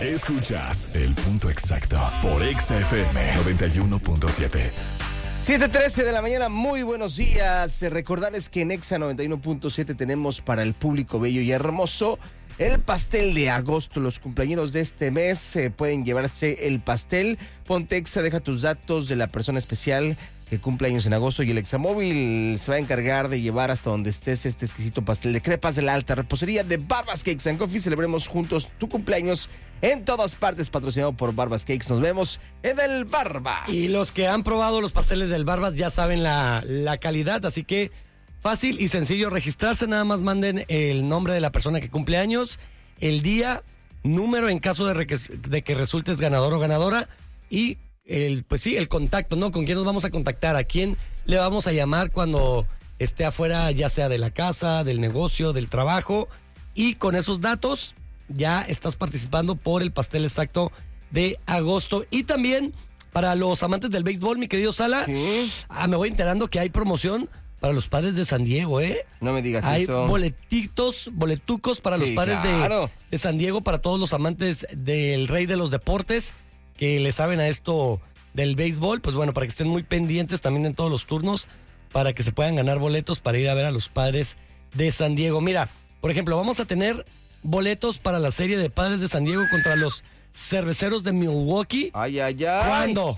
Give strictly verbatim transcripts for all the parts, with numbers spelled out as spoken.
Escuchas El Punto Exacto por Exa F M noventa y uno punto siete. siete trece de la mañana, muy buenos días. Recordarles que en Exa noventa y uno punto siete tenemos para el público bello y hermoso el pastel de agosto. Los cumpleaños de este mes eh, pueden llevarse el pastel. Ponte Exa, deja tus datos de la persona especial que cumple años en agosto y el Examóvil se va a encargar de llevar hasta donde estés este exquisito pastel de crepas de la alta repostería de Barbas Cakes and Coffee. Celebremos juntos tu cumpleaños en todas partes, patrocinado por Barbas Cakes. Nos vemos en el Barbas. Y los que han probado los pasteles del Barbas ya saben la, la calidad, así que fácil y sencillo registrarse. Nada más manden el nombre de la persona que cumple años, el día, número en caso de, re- de que resultes ganador o ganadora y el, pues sí, el contacto, ¿no? ¿Con quién nos vamos a contactar? ¿A quién le vamos a llamar cuando esté afuera, ya sea de la casa, del negocio, del trabajo? Y con esos datos ya estás participando por el pastel exacto de agosto. Y también para los amantes del béisbol, mi querido Sala, ¿Sí? ah, me voy enterando que hay promoción para los Padres de San Diego, ¿eh? No me digas Hay eso. boletitos, boletucos para Sí, los Padres claro. de, de San Diego, para todos los amantes del rey de los deportes que le saben a esto del béisbol. Pues bueno, para que estén muy pendientes también en todos los turnos, para que se puedan ganar boletos para ir a ver a los Padres de San Diego. Mira, por ejemplo, vamos a tener boletos para la serie de Padres de San Diego contra los Cerveceros de Milwaukee. Ay, ay, ay. ¿Cuándo?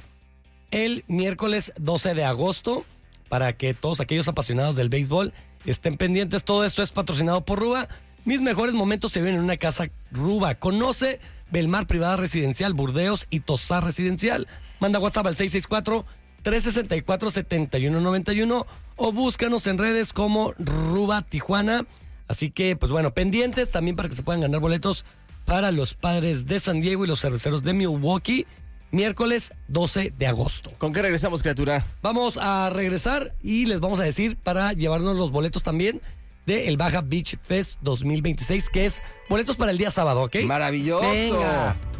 El miércoles doce de agosto, para que todos aquellos apasionados del béisbol estén pendientes. Todo esto es patrocinado por Ruba. Mis mejores momentos se ven en una casa Ruba. Conoce Belmar Privada Residencial, Burdeos y Tosar Residencial. Manda WhatsApp al seis seis cuatro, tres seis cuatro, siete uno nueve uno o búscanos en redes como Ruba Tijuana. Así que, pues bueno, pendientes también para que se puedan ganar boletos para los Padres de San Diego y los Cerveceros de Milwaukee, miércoles doce de agosto. ¿Con qué regresamos, criatura? Vamos a regresar y les vamos a decir para llevarnos los boletos también de el Baja Beach Fest dos mil veintiséis, que es boletos para el día sábado, ¿ok? Maravilloso. Venga.